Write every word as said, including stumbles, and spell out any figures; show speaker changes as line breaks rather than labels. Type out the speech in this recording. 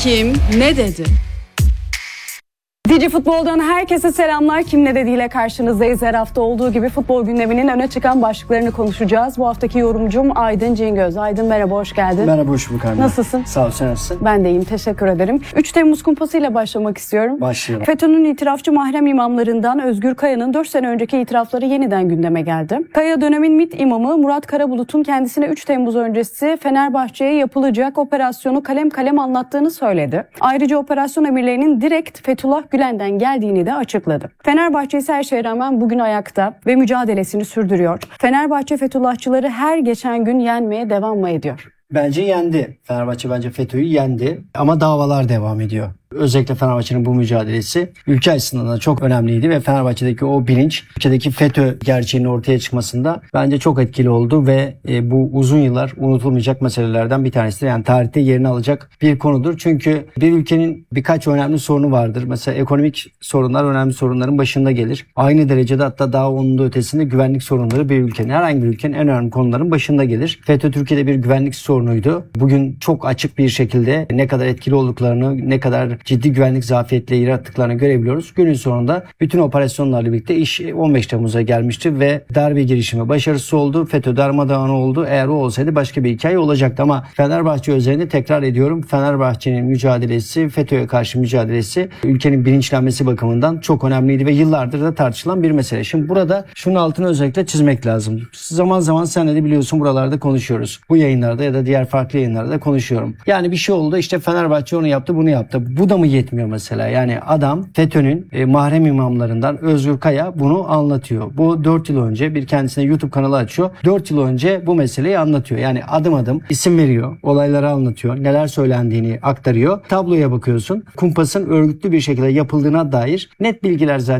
Kim ne dedi?
Digi Futbol'dan herkese selamlar. Kim ne dediğiyle karşınızdayız. Her hafta olduğu gibi futbol gündeminin öne çıkan başlıklarını konuşacağız. Bu haftaki yorumcum Aydın Cingöz. Aydın merhaba, hoş geldin.
Merhaba, hoş bulduk anne.
Nasılsın?
Sağ ol, sen nasılsın?
Ben de iyiyim, teşekkür ederim. üç Temmuz kumpasıyla başlamak istiyorum.
Başlayalım.
FETÖ'nün itirafçı mahrem imamlarından Özgür Kaya'nın dört sene önceki itirafları yeniden gündeme geldi. Kaya dönemin MİT imamı Murat Karabulut'un kendisine üç Temmuz öncesi Fenerbahçe'ye yapılacak operasyonu kalem kalem anlattığını söyledi. Ayrıca operasyon emirlerinin direkt Fethullah Gülen'den geldiğini de açıkladı. Fenerbahçe ise her şeye rağmen bugün ayakta ve mücadelesini sürdürüyor. Fenerbahçe Fethullahçıları her geçen gün yenmeye devam mı ediyor?
Bence yendi. Fenerbahçe bence FETÖ'yü yendi ama davalar devam ediyor. Özellikle Fenerbahçe'nin bu mücadelesi ülke açısından da çok önemliydi ve Fenerbahçe'deki o bilinç, ülkedeki FETÖ gerçeğinin ortaya çıkmasında bence çok etkili oldu ve e, bu uzun yıllar unutulmayacak meselelerden bir tanesidir. Yani tarihte yerini alacak bir konudur. Çünkü bir ülkenin birkaç önemli sorunu vardır. Mesela ekonomik sorunlar önemli sorunların başında gelir. Aynı derecede, hatta daha onun da ötesinde güvenlik sorunları bir ülkenin, herhangi bir ülkenin en önemli konuların başında gelir. FETÖ Türkiye'de bir güvenlik sorunuydu. Bugün çok açık bir şekilde ne kadar etkili olduklarını, ne kadar ciddi güvenlik zafiyetleri yarattıklarını görebiliyoruz. Günün sonunda bütün operasyonlarla birlikte iş on beş Temmuz'a gelmişti ve darbe girişimi başarısız oldu. FETÖ darmadağın oldu. Eğer o olsaydı başka bir hikaye olacaktı ama Fenerbahçe özelinde tekrar ediyorum, Fenerbahçe'nin mücadelesi, FETÖ'ye karşı mücadelesi ülkenin bilinçlenmesi bakımından çok önemliydi ve yıllardır da tartışılan bir mesele. Şimdi burada şunun altını özellikle çizmek lazım. Zaman zaman senle de biliyorsun buralarda konuşuyoruz. Bu yayınlarda ya da diğer farklı yayınlarda konuşuyorum. Yani bir şey oldu, işte Fenerbahçe onu yaptı, bunu yaptı. Bu da mı yetmiyor mesela? Yani adam FETÖ'nün e, mahrem imamlarından Özgür Kaya bunu anlatıyor. Bu dört yıl önce bir kendisine YouTube kanalı açıyor. dört yıl önce bu meseleyi anlatıyor. Yani adım adım isim veriyor. Olayları anlatıyor. Neler söylendiğini aktarıyor. Tabloya bakıyorsun. Kumpasın örgütlü bir şekilde yapıldığına dair net bilgiler zaten